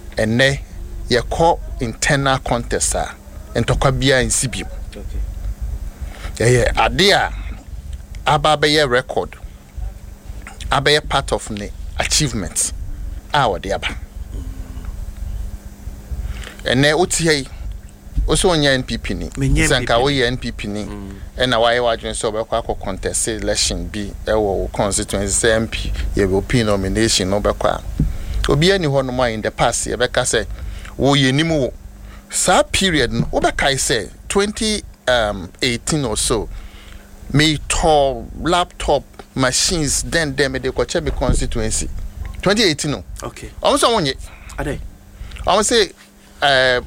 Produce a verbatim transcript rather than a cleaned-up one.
ene ye call internal contest a entokwa bia nsibim okay yeah ade a aba be record aba part of ne achievements a wode aba ene otie oso onya N P P ni sanka wo ye N P P ni ena waye wadwen so be kwa contest election bi e wo constituency M P ye be open nomination no be kwa obi ani ho no mo in the past ye be ka say wo ye nimu sa period no wo be kai say twenty eighteen or so me to laptop machines then them they ko check be constituency twenty eighteen no okay almost wonye ade I say uh